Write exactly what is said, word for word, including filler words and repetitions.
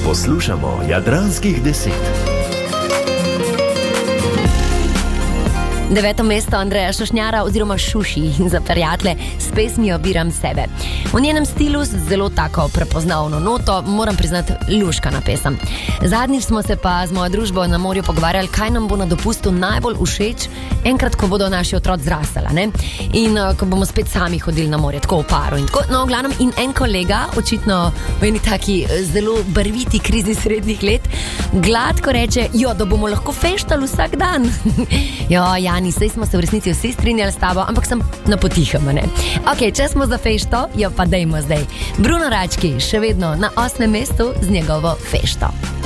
Poslušamo Jadranskih deset. Deveto mesto Andreja Šušnjara oziroma Šuši za prijatelje s pesmijo Biram sebe. V njenem stilu z zelo tako prepoznavno noto, moram priznati, luškana pesem. Zadnjič smo se pa z mojo družbo na morju pogovarjali, kaj nam bo na dopustu najbolj všeč, enkrat, ko bodo naši otroci zrastali, ne? In uh, ko bomo spet sami hodili na morje, tako v paru in tako. No, v glavnem, in en kolega, očitno v eni taki zelo barviti krizi srednjih let, gladko reče, jo, da bomo lahko feštali vsak dan. Jo, Jani, saj smo se v resnici vsi strinjali s tabo, ampak sem napotihama, ne? Ok, če smo za fešto, jo pa dejmo zdaj. Bruno Rački, še vedno na osmem mestu z njegovo fešto.